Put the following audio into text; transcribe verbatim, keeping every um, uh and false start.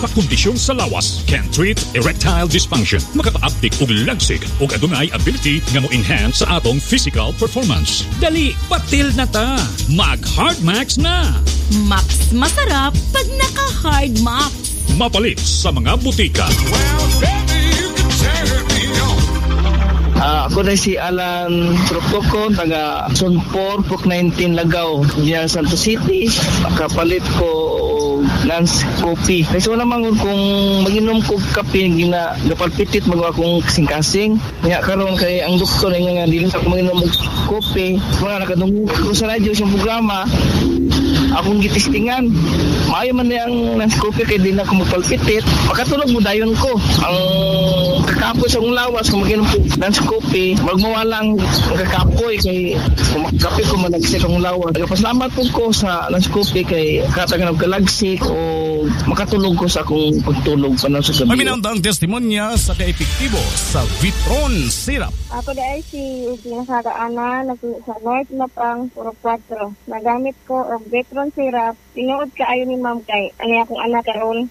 Nagpakondisyon sa lawas can treat erectile dysfunction. Makakaaptik og lagsig ug adunay ability nga mo-enhance sa atong physical performance. Dali, batil na ta. Mag Hardmax na. Max masarap pag naka-Hard Max. Mapalit sa mga butika. Well, baby, you can turn me on. Uh, ako na si Alan Troctocon, taga Sunpor, Puk nineteen Lagaw, diyan Santos City. Kapalit ko Lance Coffee. Kasi wala naman kung mag-inom ko kape, gina, gapalpitit magawa kong kasing-kasing. Kaya karon kay ang doktor nga nga, dili sa ako mag-inom ng kopi. Wala nakadungog ko sa radyo sa programa. Akong gitistingan. Maayo man na ang Lance Coffee kay di na ako magpalpitit. Makatulog mo dayon ko. Ang kakapoy sa akong lawas, kung mag-inom ko Lance Coffee, magmawalang kakapoy kay kung makakape ko managsik akong lawas. Nagpasalamat po ko sa Lance Coffee kay katagan ng kalagsik o makatulog ko sa akong pagtulog pa na sa gabi. Maminandang testimonya sa ka-epektibo sa Vitron Syrup. Ako di ay si Ugina Ana, nag sa North Napang, Puro Cuatro. Nagamit ko og Vitron Syrup. Tinuod ka ayo ni ma'am kay ano akong anak karon.